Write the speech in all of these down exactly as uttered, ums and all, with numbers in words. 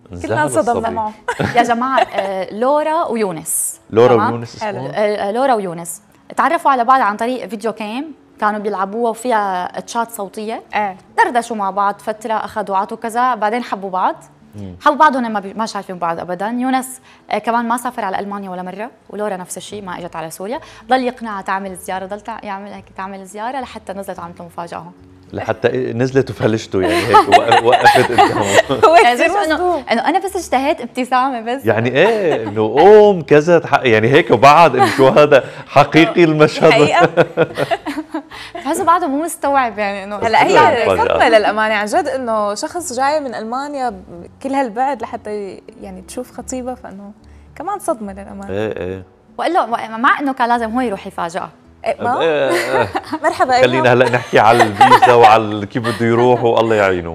كلنا انصدمنا معه. يا جماعه آه لورا ويونس. لورا ويونس اسمه آه لورا ويونس تعرفوا على بعض عن طريق فيديو جيم كانوا بيلعبوها وفيها تشات صوتيه. اه دردشوا مع بعض فتره، اخذوا عطوا كذا، بعدين حبوا بعض. حبوا بعض وهن ما, ما شايفين بعض ابدا. يونس آه كمان ما سافر على المانيا ولا مره، ولورا نفس الشيء ما اجت على سوريا. ضل يقنعها تعمل زياره، ضل يعمل هيك تعمل زياره لحتى نزلت وعملت له مفاجاه هون. لحتى نزلت وفلشته يعني هيك وقفت قدامه. هو انه انه انا بس اشتهيت ابتسامه بس يعني ايه انه قوم كذا يعني هيك وبعد انه شو هذا حقيقي المشهد. حقيقة بحسوا بعده مو مستوعب يعني انه هلا هي صدمه للامانه عن جد انه شخص جاي من المانيا كل هالبعد لحتى يعني تشوف خطيبه، فانه كمان صدمه للامانه. ايه ايه وقال له مع انه كان لازم هو يروح يفاجئها. إيه ما إيه مرحبا. خلينا هلا نحكي على الفيزا وعلى كيف بده يروح والله يعينه.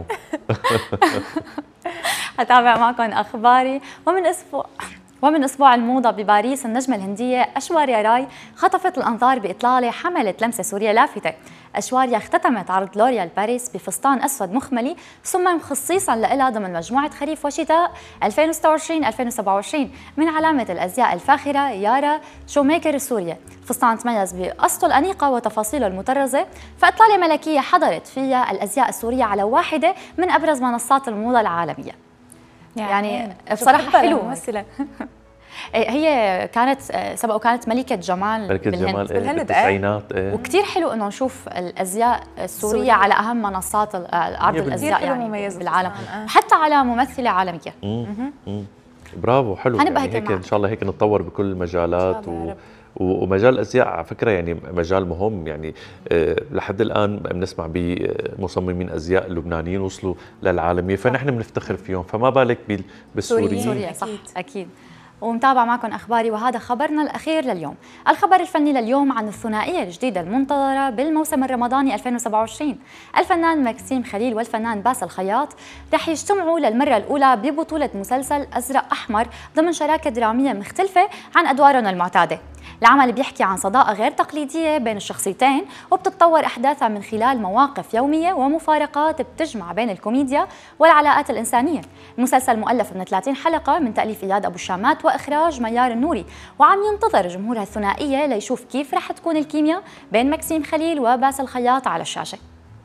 هتابع معكم اخباري. ومن اسبوع ومن اسبوع الموضه بباريس النجمه الهنديه اشواريا راي خطفت الانظار باطلاله حملت لمسه سوريه لافته. اشواريا اختتمت عرض لوريال باريس بفستان اسود مخملي صمم خصيصا لها ضمن مجموعه خريف وشتاء ألفين وستة وعشرين ألفين وسبعة وعشرين من علامه الازياء الفاخره يارا شوميكر السوريه. الفستان تميز بقصته الانيقه وتفاصيله المطرزه، فاطلاله ملكيه حضرت فيها الازياء السوريه على واحده من ابرز منصات الموضه العالميه. يعني, يعني بصراحه حلو ممثله. هي كانت سبق وكانت ملكة جمال ملكة بالهند. جمال بالهند بالتسعينات. ايه وكتير حلو انه نشوف الازياء السورية سورية. على اهم منصات عرض الازياء يعني بالعالم، آه. حتى على ممثلة عالمية. امم برافو حلو يعني هيك ان شاء الله هيك نتطور بكل المجالات و... ومجال الازياء على فكره يعني مجال مهم يعني أه لحد الان بنسمع بمصممين ازياء لبنانيين وصلوا للعالميه، فنحن بنفتخر فيهم، فما بالك بالسوريين. سوريا صح اكيد, أكيد. ومتابعة معكم أخباري، وهذا خبرنا الأخير لليوم. الخبر الفني لليوم عن الثنائية الجديدة المنتظرة بالموسم الرمضاني ألفين وسبعة وعشرين. الفنان ماكسيم خليل والفنان باسل خياط رح يجتمعوا للمرة الأولى ببطولة مسلسل أزرق أحمر ضمن شراكة درامية مختلفة عن أدوارهم المعتادة. العمل بيحكي عن صداقة غير تقليدية بين الشخصيتين، وبتتطور أحداثها من خلال مواقف يومية ومفارقات بتجمع بين الكوميديا والعلاقات الإنسانية. المسلسل مؤلف من ثلاثين حلقة من تأليف إياد أبو الشامات وإخراج ميار النوري، وعم ينتظر جمهور الثنائية ليشوف كيف رح تكون الكيمياء بين ماكسيم خليل وباسل خياط على الشاشة.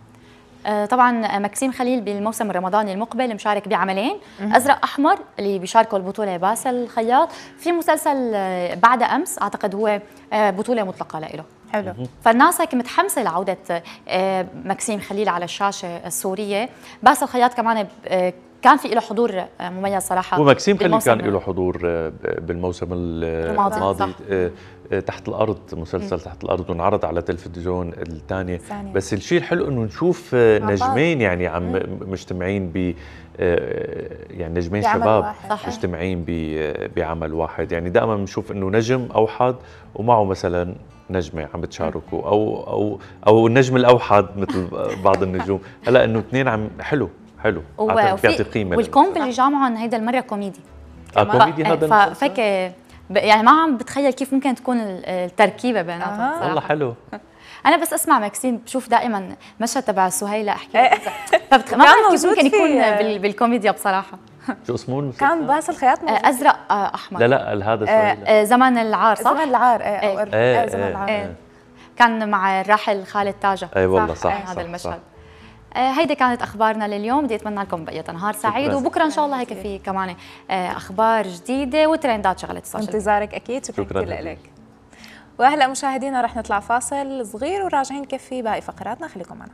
طبعا ماكسيم خليل بالموسم الرمضاني المقبل مشارك بعملين، أزرق أحمر اللي بيشاركوا البطولة باسل خياط، في مسلسل بعد أمس أعتقد هو بطولة مطلقة له. حلو. فالناس هيك متحمسة لعودة ماكسيم خليل على الشاشة السورية. باسل خياط كمان كان في له حضور مميز صراحة، وماكسيم خليل كان له حضور بالموسم الماضي تحت الأرض، مسلسل تحت الأرض، وانعرض على تلفزيون الثانية. بس الشيء الحلو إنه نشوف نجمين يعني عم مجتمعين ب يعني نجمين شباب مجتمعين بعمل واحد. يعني دائما بنشوف إنه نجم أوحد ومعه مثلا نجمة عم بتشاركوا أو أو أو النجم الأوحد مثل بعض النجوم. هلا إنه اثنين عم حلو حلو بيعطي قيمة. والكومب اللي جامعهم هيدا المرة كوميدي. اه كوميدي هذا فك يعني ما عم بتخيل كيف ممكن تكون التركيبة بيناتهم. آه. والله حلو. أنا بس أسمع ماكسيم بشوف دائما مشهد تبع سهيلة أحكي فبتخ... ما بعرف كيف ممكن يكون بال... بالكوميديا بصراحة. شو اسمه المسلسل؟ كان باسل خياط أزرق أحمر. لا لا هذا سهيلة زمن العار صح؟ زمن العار ايه, ايه. ايه. زمن العار ايه. كان مع الراحل خالد تاجة. اي والله صح, صح, هذا صح المشهد. صح. هيدي كانت اخبارنا لليوم، بدي اتمنى لكم بقيه نهار سعيد، وبكره ان شاء الله هيك في كمان اخبار جديده وترندات شغله السوشيال. انتظارك اكيد. شكرا, شكرا لك. واهلا مشاهدينا، رح نطلع فاصل صغير وراجعين نكفي باقي فقراتنا، خليكم معنا.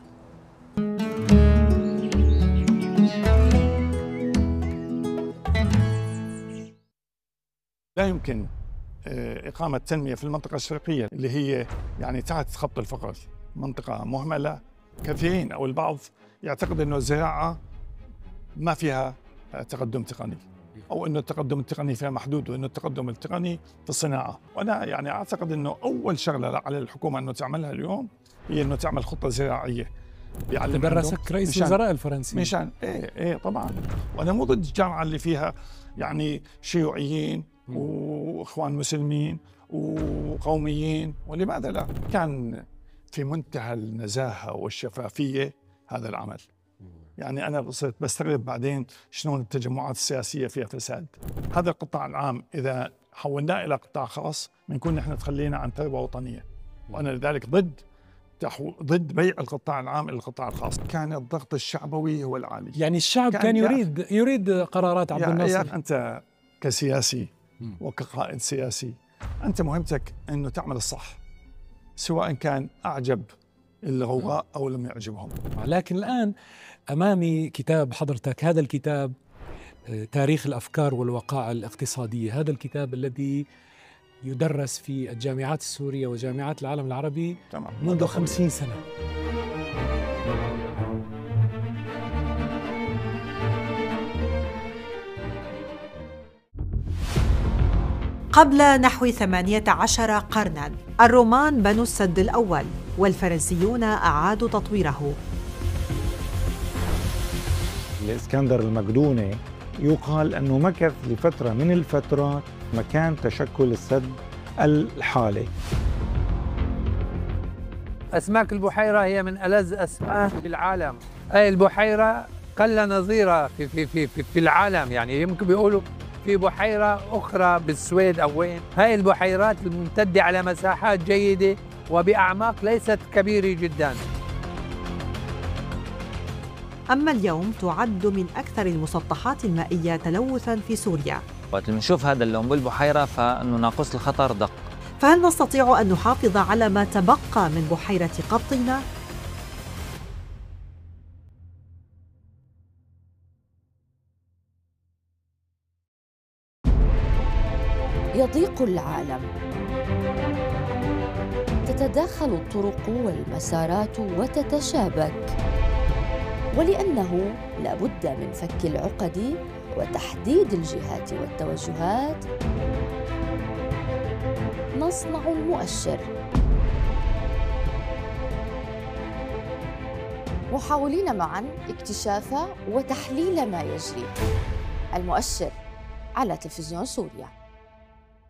لا يمكن إقامة تنمية في المنطقة الشرقية اللي هي يعني تحت خط الفقر، منطقة مهملة. كثيرين أو البعض يعتقد أنه الزراعة ما فيها تقدم تقني، أو أنه التقدم التقني فيها محدود، وأنه التقدم التقني في الصناعة. وأنا يعني أعتقد أنه أول شغلة على الحكومة أنه تعملها اليوم هي أنه تعمل خطة زراعية. تبرسك رئيس الوزراء الفرنسي. مشان إيه إيه طبعا. وأنا مو ضد الجامعة اللي فيها يعني شيوعيين وإخوان مسلمين وقوميين، ولماذا لا؟ كان في منتهى النزاهة والشفافية هذا العمل. يعني أنا صرت بستغرب بعدين شلون التجمعات السياسية فيها فساد. هذا القطاع العام إذا حولناه إلى قطاع خاص بنكون نحن تخلينا عن ثروة وطنية، وأنا لذلك ضد ضد بيع القطاع العام إلى القطاع الخاص. كان الضغط الشعبوي هو العالي، يعني الشعب كان, كان يريد يريد قرارات عبد الناصر. يا أنت كسياسي وكقائد سياسي أنت مهمتك أنه تعمل الصح، سواء كان أعجب الغوغاء أو لم يعجبهم. لكن الآن أمامي كتاب حضرتك، هذا الكتاب تاريخ الأفكار والوقائع الاقتصادية، هذا الكتاب الذي يدرس في الجامعات السورية وجامعات العالم العربي تمام. منذ خمسين سنة. قبل نحو ثمانية عشر قرناً الرومان بنوا السد الأول والفرنسيون أعادوا تطويره. الإسكندر المقدوني يقال أنه مكث لفترة من الفترات مكان تشكل السد الحالي. أسماك البحيرة هي من ألذ أسماك في العالم. هاي البحيرة قل نظيرها في, في, في, في, في العالم، يعني يمكن بيقولوا في بحيرة أخرى بالسويد أو وين. هاي البحيرات الممتدة على مساحات جيدة وبأعماق ليست كبيرة جداً. أما اليوم تعد من أكثر المسطحات المائية تلوثاً في سوريا. وقت نشوف هذا اللون بالبحيرة فإنه ناقوس الخطر دق. فهل نستطيع أن نحافظ على ما تبقى من بحيرة قبطينة؟ يضيق العالم، تتداخل الطرق والمسارات وتتشابك، ولأنه لا بد من فك العقد وتحديد الجهات والتوجهات نصنع المؤشر، محاولين معاً اكتشاف وتحليل ما يجري. المؤشر على تلفزيون سوريا.